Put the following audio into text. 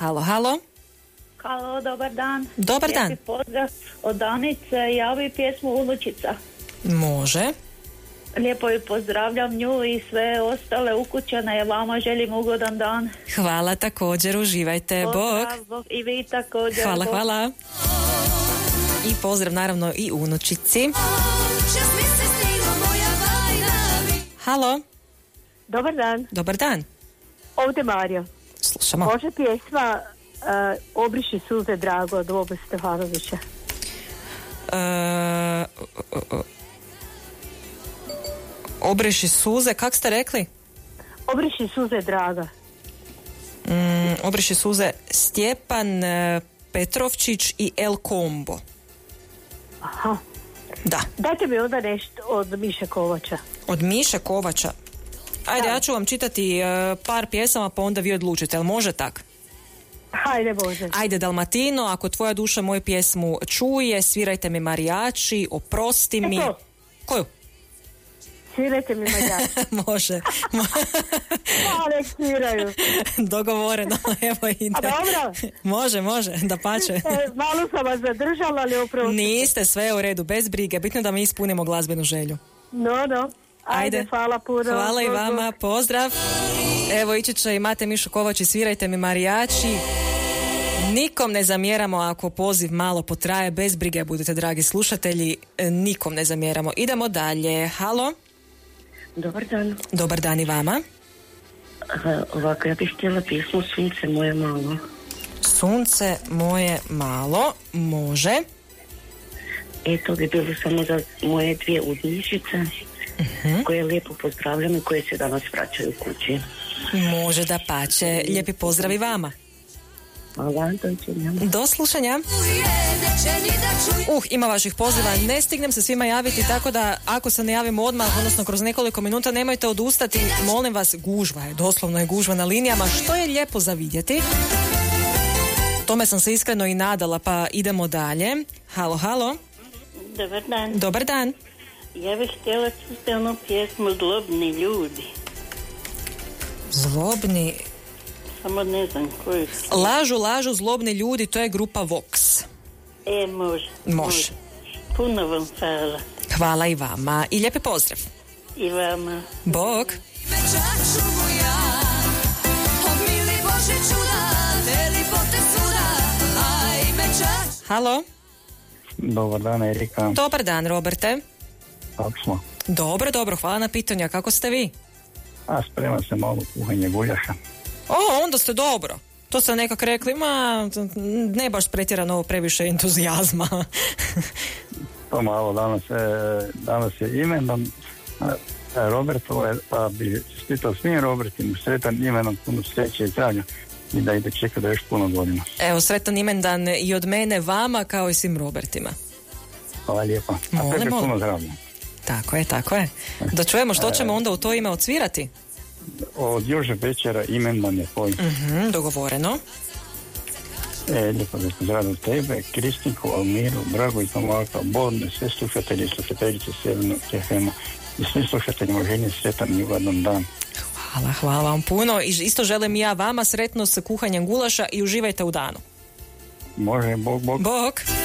Halo, halo. Halo, dobar dan. Dobar dan. Lijepi pozdrav od Danice, javi pjesmu Unučica. Može. Lijepo ju pozdravljam nju i sve ostale ukućane, ja vama želim ugodan dan. Hvala također, uživajte, Pozdrav, Bog. I vi također. Hvala, Bog. hvala. I pozdrav naravno i unučici. Halo. Dobar dan. Dobar dan. Ovdje Marija. Slušamo. Može pjesma Obriši suze drago od Boba Stefanovića. Obriši suze, kak ste rekli? Obriši suze draga. Obriši suze Stjepan Petrovčić i El Combo. Aha. Da. Dajte mi onda nešto od Miše Kovača. Od Miše Kovača. Ajde, ja ću vam čitati par pjesama pa onda vi odlučite, jel može tak? Hajde, može. Ajde, Dalmatino, ako tvoja duša moju pjesmu čuje, svirajte mi marijači, oprosti mi. Eto. Koju? Svirajte mi marijači. Može. Nek sviraju. Dogovoreno, evo ide. A dobro? Može, da pače. Malo sam vas zadržala, ali oprosti. Niste, sve je u redu, bez brige, bitno da mi ispunimo glazbenu želju. No. Ajde, hvala puno. Hvala i vama, pozdrav. Evo ići će i Mate Mišo Kovač i svirajte mi marijači. Nikom ne zamjeramo ako poziv malo potraje, bez brige budete dragi slušatelji, nikom ne zamjeramo. Idemo dalje. Halo? Dobar dan. Dobar dan i vama. Ovako, ja bih htjela pjesmu Sunce moje malo. Sunce moje malo, može. To bi bilo samo za moje dvije udničice, koje lijepo pozdravljam i koje se danas vraćaju kući. Može, da pače. Lijepi pozdrav i vama. Hvala, do slušanja. Ima vaših poziva, ne stignem se svima javiti, tako da ako se ne javimo odmah, odnosno kroz nekoliko minuta, nemojte odustati, molim vas, gužva je, doslovno je gužva na linijama, što je lijepo za vidjeti. Tome sam se iskreno i nadala, pa idemo dalje. Halo, halo. Dobar dan. Dobar dan. Ja bih htjela čuti onu pjesmu Zlobni ljudi. Zlobni... Samo ne znam koju. Lažu zlobni ljudi, to je grupa Vox. Može. Puno vam hvala. Hvala i vama i lijepi pozdrav. I vama. Bog. Halo. Dobar dan, Erika. Dobar dan, Roberte. Kako smo? Dobro, hvala na pitanju. Kako ste vi? Sprema se malo kuhanje guljaša. Onda ste dobro. To ste nekak rekli, ne baš pretjerano previše entuzijazma. To malo, danas je imenom Robertova, pa bi čestitao svim Robertima sretan imenom, puno sreće i zdravlja i da ide čeka da još puno godina. Evo, sretan imendan i od mene vama kao i svim Robertima. Hvala lijepa. A puno zdravlja. Tako je. Da čujemo što ćemo onda u to ime odsvirati. Od Jože Bečera imendan je tvoj. Dogovoreno. Lijepo da pozdravljam tebe, Kristinku, Almiru, Dragu i Tomaka, Bodne, sve slušatelji i slušateljice Sjevernog FM-a i sve slušateljima želim sretan i ugodan dan. Hvala vam puno i isto želim i ja vama sretno sa kuhanjem gulaša i uživajte u danu. Može, Bog. Bog.